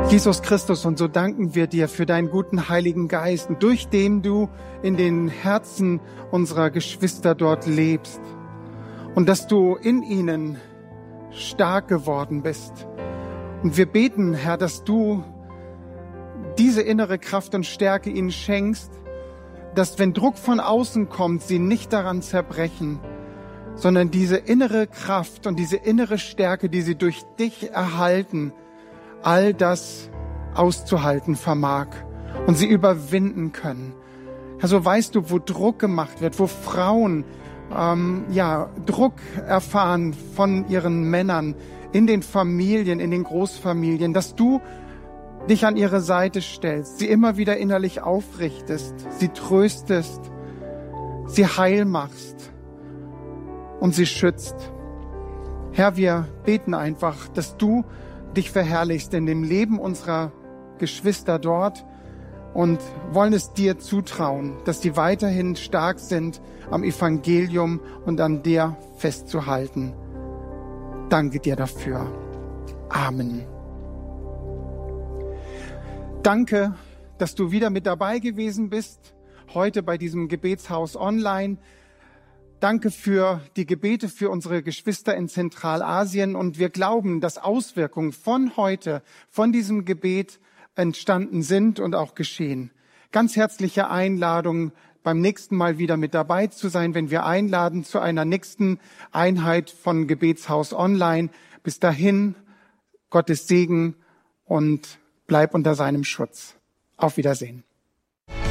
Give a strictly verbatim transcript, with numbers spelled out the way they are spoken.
Jesus Christus, und so danken wir dir für deinen guten Heiligen Geist, durch den du in den Herzen unserer Geschwister dort lebst und dass du in ihnen stark geworden bist. Und wir beten, Herr, dass du diese innere Kraft und Stärke ihnen schenkst, dass wenn Druck von außen kommt, sie nicht daran zerbrechen, sondern diese innere Kraft und diese innere Stärke, die sie durch dich erhalten, all das auszuhalten vermag und sie überwinden können. Herr, so weißt du, wo Druck gemacht wird, wo Frauen ähm, ja Druck erfahren von ihren Männern in den Familien, in den Großfamilien, dass du dich an ihre Seite stellst, sie immer wieder innerlich aufrichtest, sie tröstest, sie heil machst und sie schützt. Herr, wir beten einfach, dass du dich verherrlichst in dem Leben unserer Geschwister dort und wollen es dir zutrauen, dass die weiterhin stark sind, am Evangelium und an dir festzuhalten. Danke dir dafür. Amen. Danke, dass du wieder mit dabei gewesen bist, heute bei diesem Gebetshaus online. Danke für die Gebete für unsere Geschwister in Zentralasien. Und wir glauben, dass Auswirkungen von heute, von diesem Gebet entstanden sind und auch geschehen. Ganz herzliche Einladung, beim nächsten Mal wieder mit dabei zu sein, wenn wir einladen zu einer nächsten Einheit von Gebetshaus online. Bis dahin, Gottes Segen und bleib unter seinem Schutz. Auf Wiedersehen.